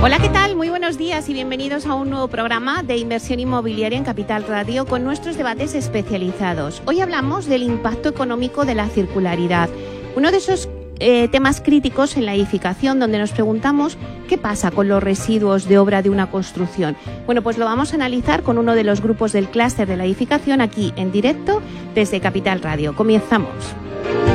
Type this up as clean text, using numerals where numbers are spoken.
Hola, ¿qué tal? Muy buenos días y bienvenidos a un nuevo programa de inversión inmobiliaria en Capital Radio con nuestros debates especializados. Hoy hablamos del impacto económico de la circularidad, uno de esos temas críticos en la edificación, donde nos preguntamos qué pasa con los residuos de obra de una construcción. Bueno, pues lo vamos a analizar con uno de los grupos del clúster de la edificación aquí en directo desde Capital Radio. Comenzamos.